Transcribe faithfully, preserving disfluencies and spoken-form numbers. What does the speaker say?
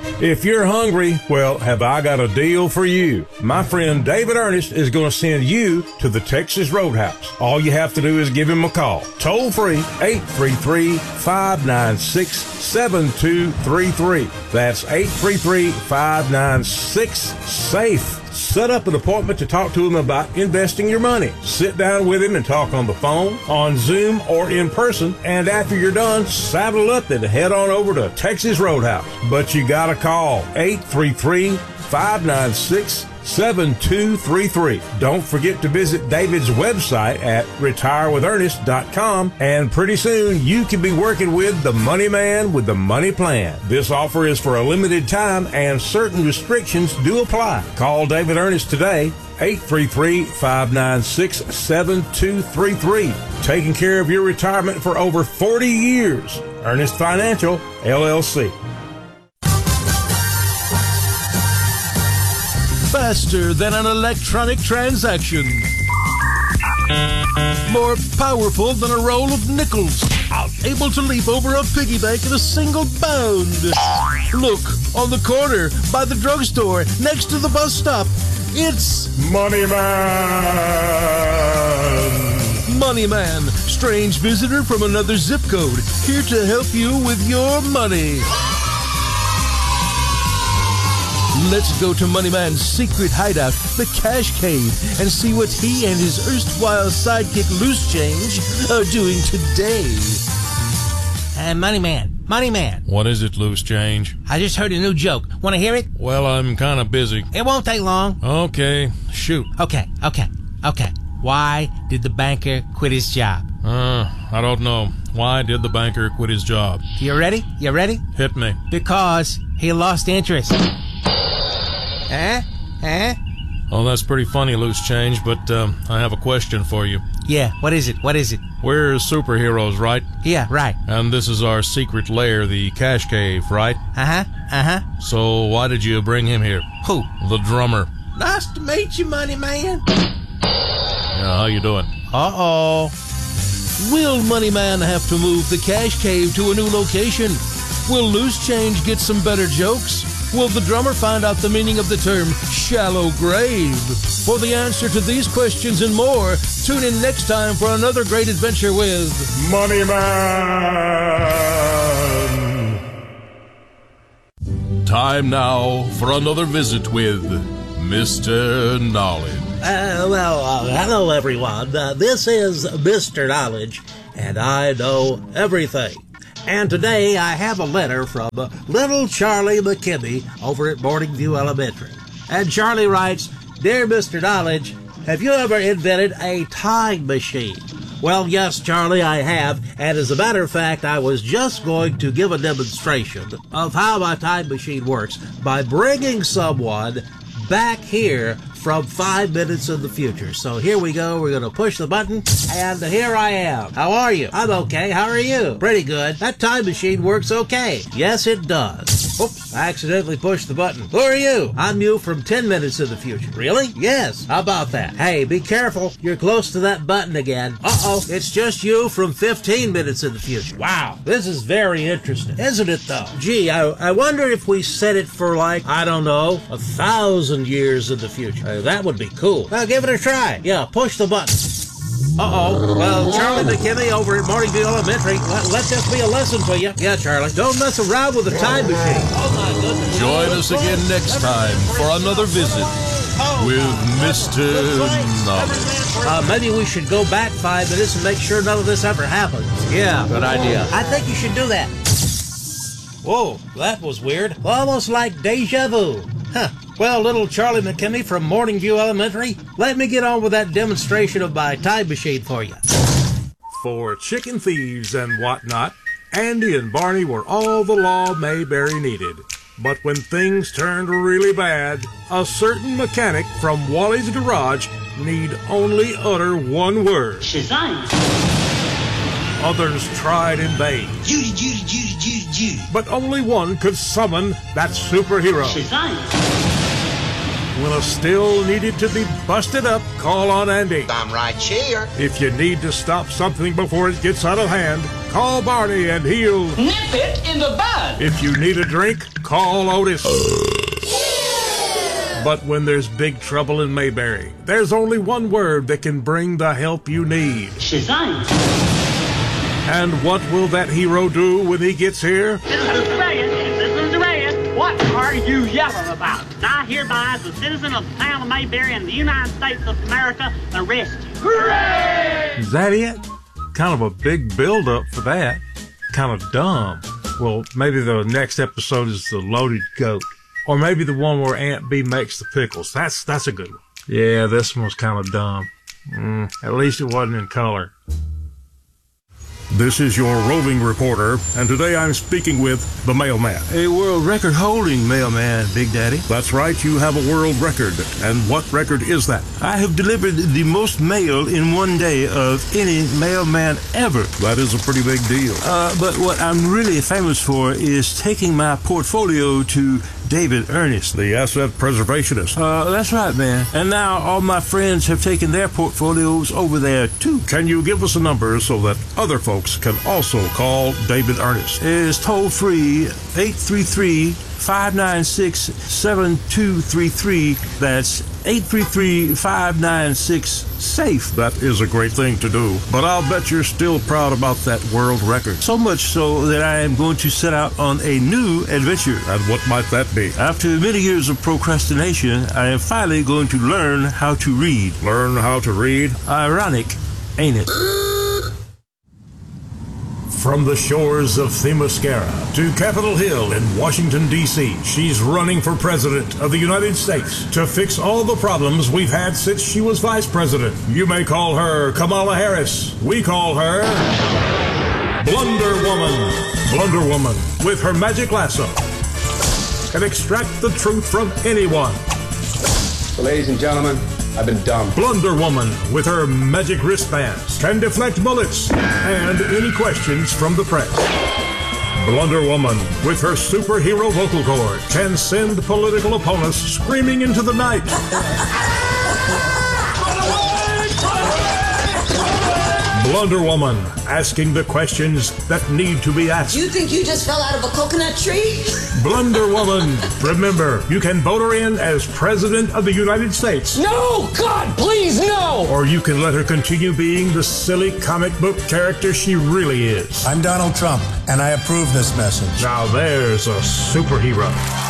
If you're hungry, well, have I got a deal for you. My friend David Ernest is going to send you to the Texas Roadhouse. All you have to do is give him a call. Toll free, eight three three, five nine six, seven two three three. That's eight three three, five nine six, SAFE. Set up an appointment to talk to him about investing your money. Sit down with him and talk on the phone, on Zoom, or in person. And after you're done, saddle up and head on over to Texas Roadhouse. But you gotta call eight three three, five nine six, seven two three three. Don't forget to visit David's website at retire with ernest dot com, and pretty soon you can be working with the money man with the money plan. This offer is for a limited time and certain restrictions do apply. Call David Ernest today, eight three three, five nine six, seven two three three. Taking care of your retirement for over forty years. Ernest Financial, L L C. Faster than an electronic transaction. More powerful than a roll of nickels. Able to leap over a piggy bank in a single bound. Look, on the corner, by the drugstore, next to the bus stop. It's Money Man! Money Man, strange visitor from another zip code, here to help you with your money. Let's go to Money Man's secret hideout, the Cash Cave, and see what he and his erstwhile sidekick Loose Change are doing today. Uh, Money Man, Money Man. What is it, Loose Change? I just heard a new joke. Want to hear it? Well, I'm kind of busy. It won't take long. Okay, shoot. Okay, okay, okay. Why did the banker quit his job? Uh, I don't know. Why did the banker quit his job? You ready? You ready? Hit me. Because he lost interest. Huh? Huh? Oh, that's pretty funny, Loose Change, but um, I have a question for you. Yeah, what is it? What is it? We're superheroes, right? Yeah, right. And this is our secret lair, the Cash Cave, right? Uh-huh, uh-huh. So why did you bring him here? Who? The drummer. Nice to meet you, Money Man. Yeah, how you doing? Uh-oh. Will Money Man have to move the Cash Cave to a new location? Will Loose Change get some better jokes? Will the drummer find out the meaning of the term shallow grave? For the answer to these questions and more, tune in next time for another great adventure with Money Man! Time now for another visit with Mister Knowledge. Uh, well, uh, hello everyone. Uh, this is Mister Knowledge, and I know everything. And today I have a letter from uh, little Charlie McKinney over at Morning View Elementary. And Charlie writes, Dear Mister Knowledge, have you ever invented a time machine? Well, yes, Charlie, I have. And as a matter of fact, I was just going to give a demonstration of how my time machine works by bringing someone back here from five minutes in the future. So here we go. We're going to push the button, and here I am. How are you? I'm okay. How are you? Pretty good. That time machine works okay. Yes, it does. Oops, I accidentally pushed the button. Who are you? I'm you from ten minutes in the future. Really? Yes. How about that? Hey, be careful. You're close to that button again. Uh-oh. It's just you from fifteen minutes in the future. Wow. This is very interesting. Isn't it, though? Gee, I, I wonder if we set it for, like, I don't know, a thousand years in the future. Uh, that would be cool. Now, give it a try. Yeah, push the button. Uh-oh. Well, Charlie McKinney over at Morning View Elementary, let, let this be a lesson to you. Yeah, Charlie. Don't mess around with a time machine. Oh, my goodness. Join us again next time for another visit with Mister Knowledge. Uh, maybe we should go back five minutes and make sure none of this ever happens. Yeah, good idea. I think you should do that. Whoa, that was weird. Almost like deja vu. Huh. Well, little Charlie McKinney from Morning View Elementary, let me get on with that demonstration of my time machine for you. For chicken thieves and whatnot, Andy and Barney were all the law Mayberry needed. But when things turned really bad, a certain mechanic from Wally's Garage need only utter one word. Shazam! Others tried in vain. Judy, Judy, Judy, Judy, Judy. But only one could summon that superhero. Shazam! When a still needed to be busted up, call on Andy. I'm right here. If you need to stop something before it gets out of hand, call Barney and he'll nip it in the bud. If you need a drink, call Otis. But when there's big trouble in Mayberry, there's only one word that can bring the help you need. Shazam! And what will that hero do when he gets here? Citizens Reyes, Citizens Reyes, what are you yelling about? I hereby, as a citizen of the town of Mayberry in the United States of America, arrest you. Hooray! Is that it? Kind of a big build-up for that. Kind of dumb. Well, maybe the next episode is the loaded goat. Or maybe the one where Aunt Bee makes the pickles. That's that's a good one. Yeah, this one was kind of dumb. Mm, at least it wasn't in color. This is your roving reporter, and today I'm speaking with the mailman. A world record holding mailman, Big Daddy. That's right, you have a world record. And what record is that? I have delivered the most mail in one day of any mailman ever. That is a pretty big deal. Uh, but what I'm really famous for is taking my portfolio to David Ernest, the asset preservationist. Uh, that's right, man. And now all my friends have taken their portfolios over there, too. Can you give us a number so that other folks can also call David Ernest? It's toll free, eight three three, five nine six, seven two three three. That's eight three three, five nine six, SAFE. That is a great thing to do, but I'll bet you're still proud about that world record. So much so that I am going to set out on a new adventure. And what might that be? After many years of procrastination, I am finally going to learn how to read. Learn how to read? Ironic, ain't it? From the shores of Themyscira to Capitol Hill in Washington, D C, she's running for president of the United States to fix all the problems we've had since she was vice president. You may call her Kamala Harris. We call her Blunder Woman. Blunder Woman, with her magic lasso, can extract the truth from anyone. So, ladies and gentlemen, I've been dumb. Blunder Woman, with her magic wristbands, can deflect bullets and any questions from the press. Blunder Woman, with her superhero vocal cord, can send political opponents screaming into the night. Blunder Woman, asking the questions that need to be asked. You think you just fell out of a coconut tree? Blunder Woman. Remember, you can vote her in as President of the United States. No! God, please, no! Or you can let her continue being the silly comic book character she really is. I'm Donald Trump, and I approve this message. Now there's a superhero.